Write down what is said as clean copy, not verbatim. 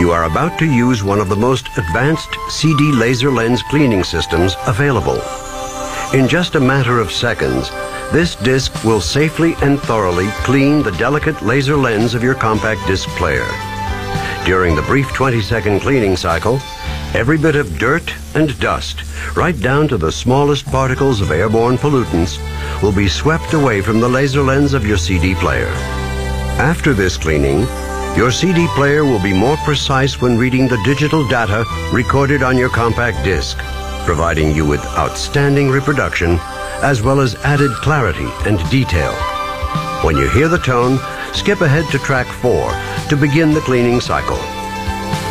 You are about to use one of the most advanced CD laser lens cleaning systems available. In just a matter of seconds, this disc will safely and thoroughly clean the delicate laser lens of your compact disc player. During the brief 20-second cleaning cycle, every bit of dirt and dust, right down to the smallest particles of airborne pollutants, will be swept away from the laser lens of your CD player. After this cleaning, your CD player will be more precise when reading the digital data recorded on your compact disc, providing you with outstanding reproduction as well as added clarity and detail. When you hear the tone, skip ahead to track 4 to begin the cleaning cycle.